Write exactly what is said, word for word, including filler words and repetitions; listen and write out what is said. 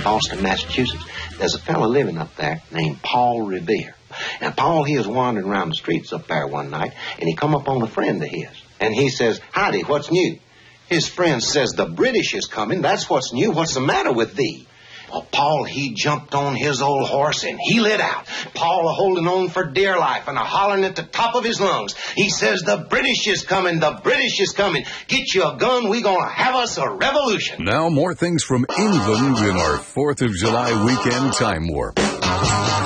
Boston, Massachusetts. There's a fellow living up there named Paul Revere. Now, Paul, he was wandering around the streets up there one night, and he come up on a friend of his. And he says, "Howdy, what's new?" His friend says, "The British is coming. That's what's new. What's the matter with thee?" Well, Paul, he jumped on his old horse and he lit out. Paul holding on for dear life and a hollering at the top of his lungs. He says, "The British is coming. The British is coming. Get you a gun. We gonna have us a revolution." Now more things from England in our fourth of July weekend time warp.